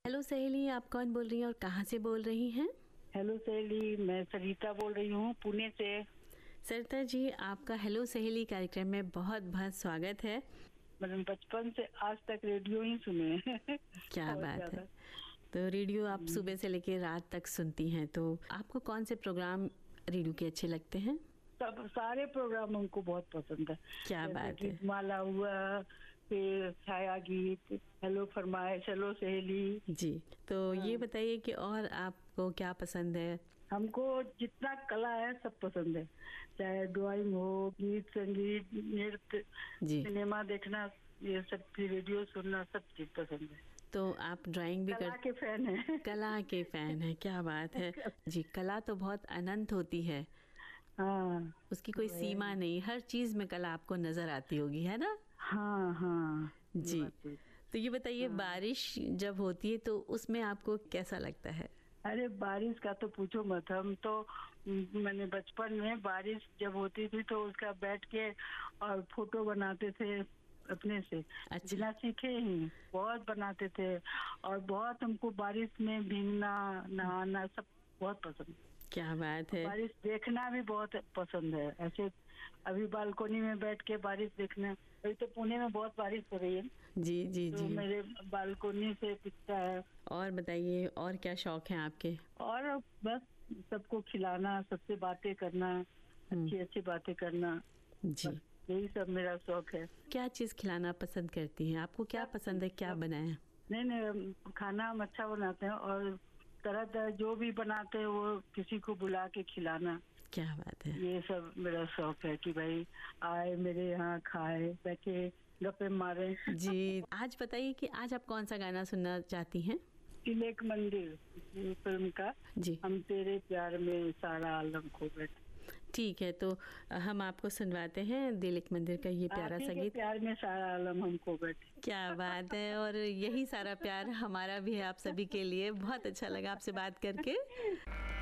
Hello सहेली, आप कौन बोल रही हैं और कहाँ से बोल रही हैं? हेलो सहेली, मैं सरिता बोल रही हूँ पुणे से। सरिता जी, आपका हेलो सहेली कार्यक्रम में बहुत बहुत स्वागत है। मैंने बचपन से आज तक रेडियो ही सुने हैं। क्या बात है। तो रेडियो आप सुबह से लेकर रात तक सुनती हैं, तो आपको कौन से प्रोग्राम रेडियो के अच्छे लगते हैं? सब सारे प्रोग्राम हमको बहुत पसंद है। क्या बात है। माला हुआ, फिर छाया गीत, हेलो फरमाइश, हेलो सहेली जी, तो ये बताइए कि और आपको क्या पसंद है? हमको जितना कला है सब पसंद है, चाहे ड्राइंग हो, गीत संगीत, नृत्य, सिनेमा देखना, ये सब, रेडियो सुनना, सब चीज पसंद है। तो आप ड्राइंग भी कला के फैन हैं। कला के फैन हैं, क्या बात है जी। कला तो बहुत अनंत होती है। हाँ, उसकी कोई सीमा नहीं, हर चीज में कला आपको नजर आती होगी, है ना? हाँ हाँ जी। तो ये बताइए, बारिश जब होती है तो उसमें आपको कैसा लगता है? अरे बारिश का तो पूछो मत। हम तो मैंने बचपन में बारिश जब होती थी तो उसका बैठ के और फोटो बनाते थे अपने से। अच्छा। बिना सीखे ही बहुत बनाते थे, और बहुत हमको बारिश में भीगना, नहाना सब बहुत पसंद। क्या बात है। बारिश देखना भी बहुत पसंद है। ऐसे अभी बालकोनी में बैठ के बारिश देखना, अभी तो पुणे में बहुत बारिश हो रही है। जी जी तो जी। मेरे बालकोनी से दिखता है। और बताइए, और क्या शौक हैं आपके? और बस सबको खिलाना, सबसे बातें करना, अच्छी अच्छी बातें करना, जी, यही सब मेरा शौक है। क्या चीज खिलाना पसंद करती हैं? आपको क्या पसंद है, क्या बनाया? नहीं, खाना हम अच्छा बनाते हैं, और तरह तरह जो भी बनाते हैं वो किसी को बुला के खिलाना। क्या बात है। ये सब मेरा शौक है कि भाई आए मेरे यहाँ, खाए, बैठे, गप्पे मारे। जी, आज बताइए कि आज आप कौन सा गाना सुनना चाहती हैं? दिल एक मंदिर फिल्म का, जी। हम तेरे प्यार में सारा आलम खो बैठे। ठीक है, तो हम आपको सुनवाते हैं दिल एक मंदिर का ये प्यारा सा गीत। प्यार में सारा आलम हम खो बैठे। क्या बात है, और यही सारा प्यार हमारा भी है आप सभी के लिए। बहुत अच्छा लगा आपसे बात करके।